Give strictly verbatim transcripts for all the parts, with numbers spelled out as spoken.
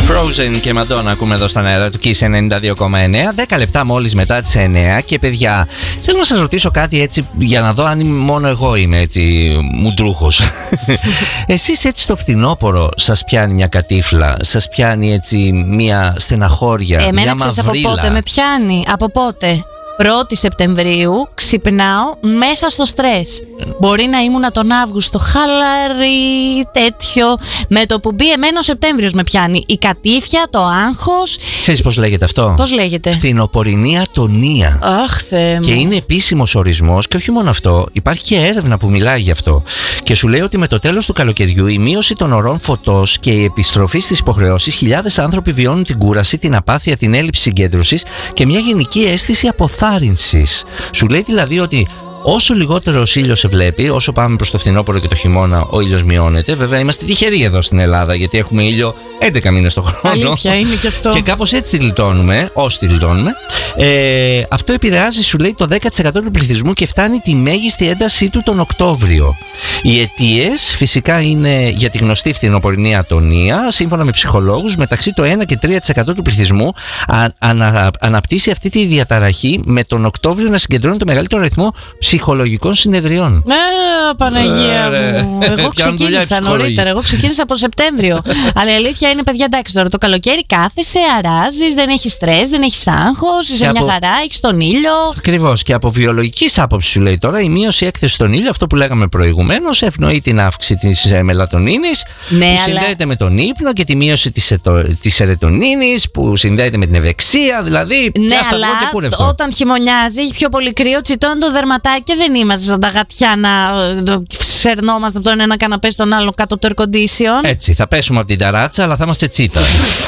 Frozen και Madonna ακούμε εδώ στον αέρα του Kiss ενενήντα δύο κόμμα εννέα. δέκα λεπτά μόλις μετά τις εννέα. Και παιδιά, θέλω να σας ρωτήσω κάτι έτσι για να δω αν μόνο εγώ είμαι έτσι μουντρούχος. Εσείς έτσι στο φθινόπωρο σας πιάνει μια κατήφλα, σας πιάνει έτσι μια στεναχώρια, Εμένα μια ξέρεις μαυρίλα? από πότε με πιάνει? Από πότε? πρώτη Σεπτεμβρίου ξυπνάω μέσα στο στρες. Μπορεί να ήμουνα τον Αύγουστο χαλαρή, τέτοιο. Με το που μπει εμένα ο Σεπτέμβριος με πιάνει. Η κατήφια, το άγχος. Ξέρεις πώς λέγεται αυτό? Πώς λέγεται? Φθινοπορεινή ατονία. Αχ, Θεέ μου. Και είναι επίσημος ορισμός, και όχι μόνο αυτό, υπάρχει και έρευνα που μιλάει γι' αυτό. Και σου λέει ότι με το τέλος του καλοκαιριού η μείωση των ωρών φωτός και η επιστροφή στις υποχρεώσεις, χιλιάδες άνθρωποι βιώνουν την κούραση, την απάθεια, την έλλειψη συγκέντρωσης και μια γενική αίσθηση αποθάρρυνσης. Σου λέει δηλαδή ότι όσο λιγότερο ήλιο σε βλέπει, όσο πάμε προς το φθινόπωρο και το χειμώνα, ο ήλιος μειώνεται. Βέβαια, είμαστε τυχεροί εδώ στην Ελλάδα, γιατί έχουμε ήλιο έντεκα μήνες το χρόνο. Αλήθεια, είναι και αυτό. Και κάπως έτσι τη γλιτώνουμε, όσοι τη γλιτώνουμε. Ε, αυτό επηρεάζει, σου λέει, το δέκα τοις εκατό του πληθυσμού και φτάνει τη μέγιστη έντασή του τον Οκτώβριο. Οι αιτίες φυσικά είναι για τη γνωστή φθινοπορεινή ατονία. Σύμφωνα με ψυχολόγους, μεταξύ το ένα και τρία τοις εκατό του πληθυσμού α, ανα, αναπτύσσει αυτή τη διαταραχή, με τον Οκτώβριο να συγκεντρώνει το μεγαλύτερο αριθμό ψυχολογικών συνεδριών. Ε, Παναγία ε, μου. Εγώ ξεκίνησα νωρίτερα. Εγώ ξεκίνησα από Σεπτέμβριο. Αλλά η αλήθεια είναι, παιδιά, εντάξει, τώρα το καλοκαίρι κάθεσαι, αράζεις, δεν έχεις στρες, δεν έχεις άγχος, είσαι και μια από... χαρά, έχεις τον ήλιο. Ακριβώς. Και από βιολογικής άποψης, σου λέει τώρα, η μείωση έκθεση στον ήλιο, αυτό που λέγαμε προηγουμένως, ευνοεί την αύξηση της μελατονίνης, Ναι, που αλλά... συνδέεται με τον ύπνο, και τη μείωση της, ετο... της σερετονίνης, που συνδέεται με την ευεξία. Δηλαδή, ναι, αλλά όταν χειμωνιάζει, έχει πιο πολύ κρύο, τσιτώνει το δερματάκι και δεν είμαστε σαν τα γατιά να φερνόμαστε από τον ένα καναπέ στον άλλο κάτω από το air condition. Έτσι, θα πέσουμε από την ταράτσα, αλλά θα είμαστε τσίτα.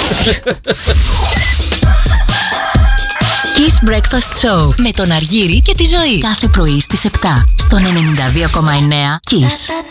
Kiss Breakfast Show με τον Αργύρη και τη Ζωή. Κάθε πρωί στις επτά στον ενενήντα δύο κόμμα εννέα Kiss.